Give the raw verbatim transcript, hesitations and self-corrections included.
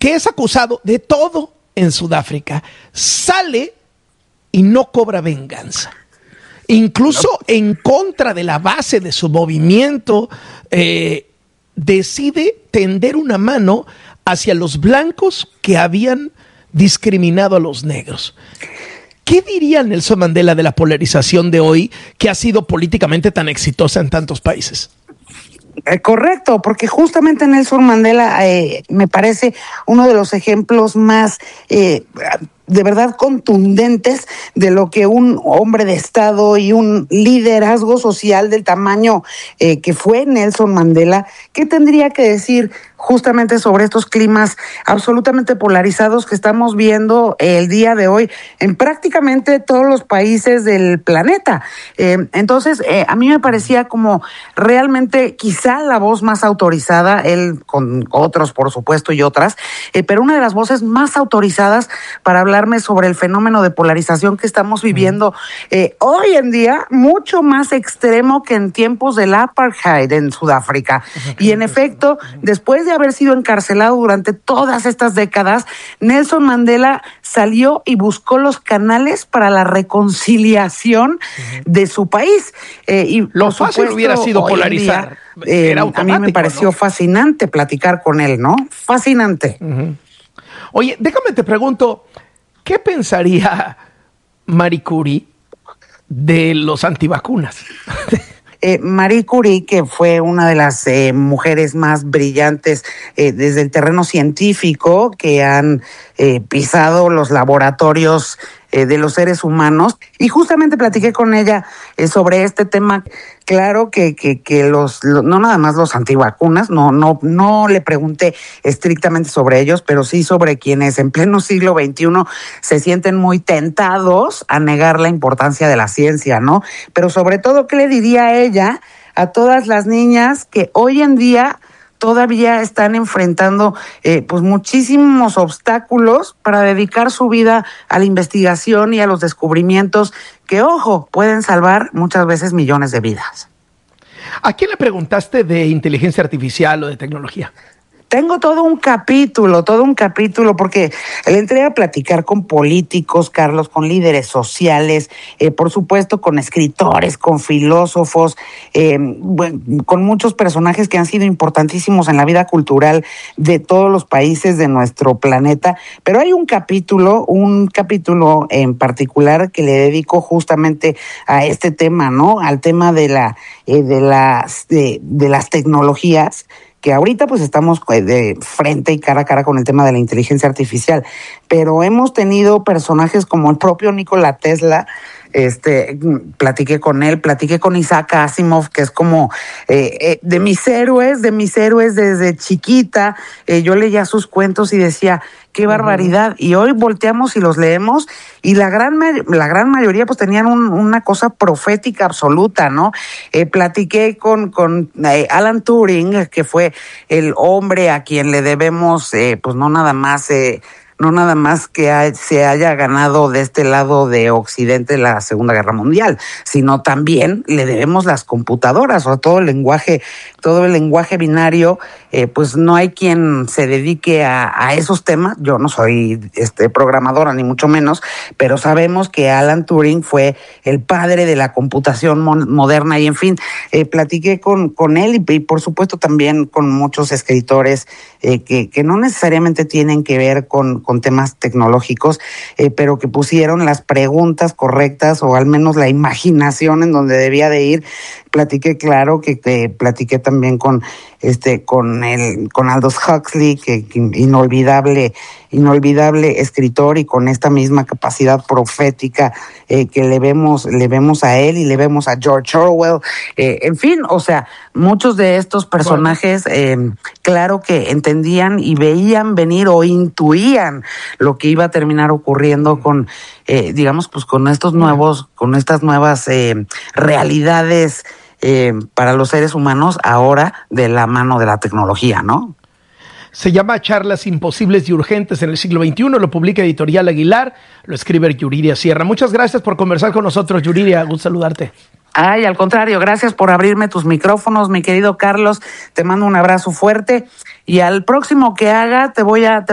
que es acusado de todo en Sudáfrica, sale y no cobra venganza. Incluso no. En contra de la base de su movimiento, eh, decide tender una mano hacia los blancos que habían discriminado a los negros. ¿Qué diría Nelson Mandela de la polarización de hoy, que ha sido políticamente tan exitosa en tantos países? Eh, correcto, porque justamente Nelson Mandela eh, me parece uno de los ejemplos más eh, de verdad contundentes de lo que un hombre de Estado y un liderazgo social del tamaño eh, que fue Nelson Mandela, ¿qué tendría que decir justamente sobre estos climas absolutamente polarizados que estamos viendo el día de hoy en prácticamente todos los países del planeta? Eh, entonces, eh, a mí me parecía como realmente quizá la voz más autorizada, él con otros, por supuesto, y otras, eh, pero una de las voces más autorizadas para hablarme sobre el fenómeno de polarización que estamos viviendo eh, hoy en día, mucho más extremo que en tiempos del apartheid en Sudáfrica. Y en efecto, después de haber sido encarcelado durante todas estas décadas, Nelson Mandela salió y buscó los canales para la reconciliación uh-huh. de su país. Eh, y Lo fácil supuesto, hubiera sido polarizar. Día, eh, Era a mí me pareció ¿no? fascinante platicar con él, ¿no? Fascinante. Uh-huh. Oye, déjame te pregunto, ¿qué pensaría Marie Curie de los antivacunas? Eh, Marie Curie, que fue una de las eh, mujeres más brillantes eh, desde el terreno científico que han eh, pisado los laboratorios eh, de los seres humanos, y justamente platiqué con ella eh, sobre este tema. Claro que, que, que los, lo, no nada más los antivacunas, no, no, no le pregunté estrictamente sobre ellos, pero sí sobre quienes en pleno siglo veintiuno se sienten muy tentados a negar la importancia de la ciencia, ¿no? Pero sobre todo, ¿qué le diría a ella, a todas las niñas que hoy en día todavía están enfrentando eh, pues muchísimos obstáculos para dedicar su vida a la investigación y a los descubrimientos que, ojo, pueden salvar muchas veces millones de vidas? ¿A quién le preguntaste de inteligencia artificial o de tecnología? Tengo todo un capítulo, todo un capítulo, porque le entré a platicar con políticos, Carlos, con líderes sociales, eh, por supuesto con escritores, con filósofos, eh, bueno, con muchos personajes que han sido importantísimos en la vida cultural de todos los países de nuestro planeta. Pero hay un capítulo, un capítulo en particular que le dedico justamente a este tema, ¿no? Al tema de la, eh, de las, de, de las tecnologías, que ahorita pues estamos de frente y cara a cara con el tema de la inteligencia artificial, pero hemos tenido personajes como el propio Nikola Tesla. Este, platiqué con él, platiqué con Isaac Asimov, que es como eh, eh, de mis héroes, de mis héroes desde chiquita. Eh, yo leía sus cuentos y decía, qué barbaridad. Uh-huh. Y hoy volteamos y los leemos, y la gran la gran mayoría pues tenían un, una cosa profética absoluta, ¿no? Eh, platiqué con, con eh, Alan Turing, que fue el hombre a quien le debemos, eh, pues no nada más... Eh, no nada más que hay, se haya ganado de este lado de Occidente la Segunda Guerra Mundial, sino también le debemos las computadoras, o todo el lenguaje, todo el lenguaje binario. Eh, pues no hay quien se dedique a, a esos temas. Yo no soy este programadora ni mucho menos, pero sabemos que Alan Turing fue el padre de la computación mon- moderna, y en fin, eh, platiqué con, con él y, y por supuesto también con muchos escritores eh, que, que no necesariamente tienen que ver con, con temas tecnológicos, eh, pero que pusieron las preguntas correctas, o al menos la imaginación en donde debía de ir. Platiqué, claro, que, que platiqué también con este, con el, con Aldous Huxley, que, que inolvidable, inolvidable escritor, y con esta misma capacidad profética eh, que le vemos, le vemos a él, y le vemos a George Orwell. Eh, en fin, o sea, muchos de estos personajes, eh, claro que entendían y veían venir o intuían lo que iba a terminar ocurriendo con, eh, digamos, pues con estos nuevos, con estas nuevas eh, realidades eh, para los seres humanos ahora de la mano de la tecnología, ¿no? Se llama Charlas Imposibles y Urgentes en el siglo veintiuno, lo publica Editorial Aguilar, lo escribe Yuridia Sierra. Muchas gracias por conversar con nosotros, Yuridia, gusto saludarte. Ay, al contrario, gracias por abrirme tus micrófonos, mi querido Carlos, te mando un abrazo fuerte, y al próximo que haga te voy a... Te